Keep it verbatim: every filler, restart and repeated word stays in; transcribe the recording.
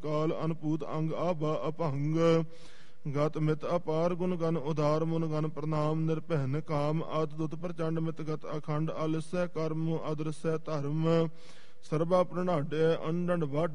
ਕਾਲ ਅਨਪੂਤ ਅੰਗ ਆਭਾ ਅਭੰਗ ਗਤ ਮਿਤ ਅਪਾਰ ਗੁਣ ਗਨ ਉਧਾਰ ਮੁਨ ਗਨ ਪ੍ਰਣਾਮ ਨਿਰਭੈਨ ਕਾਮ ਆਦ ਦੁਤ ਪ੍ਰਚੰਡ ਮਿਤ ਗਤ ਅਖੰਡ ਆਲਸੈ ਕਰਮ ਅਦਰਸੈ ਧਰਮ ਸਰਬਾ ਪ੍ਰਣਾਡੈ ਅੰਡਨ ਵੱਡ